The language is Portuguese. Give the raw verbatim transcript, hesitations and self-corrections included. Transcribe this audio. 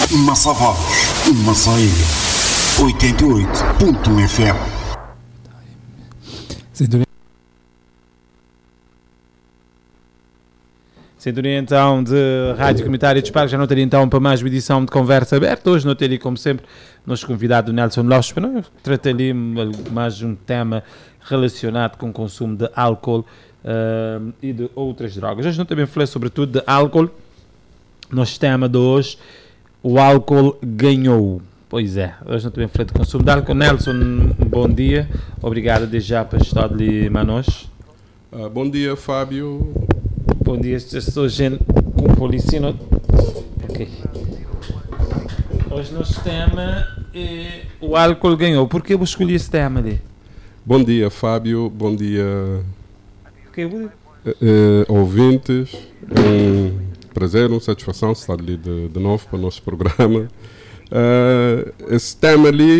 Massavados, Massaíra, oitenta e oito ponto um F M. Sintonia. Sintonia então de Rádio Comunitária de Espargo. Já não teria então para mais uma edição de Conversa Aberta. Hoje não teria, como sempre, nosso convidado Nelson Lopes para tratar ali mais um tema relacionado com o consumo de álcool uh, e de outras drogas. Hoje não também falei sobretudo de álcool. Nosso tema de hoje, o álcool ganhou. Pois é, hoje não também falei de consumo de álcool. Nelson, bom dia. Obrigado desde já para estar ali manos. Uh, bom dia, Fábio. Bom dia, estou gente com polícia. No... Ok. Hoje nosso tema é o álcool ganhou. Por que eu escolhi esse tema ali? Bom dia, Fábio. Bom dia, okay. uh, uh, ouvintes. Um prazer, uma satisfação estar ali de, de novo para o nosso programa. Uh, esse tema ali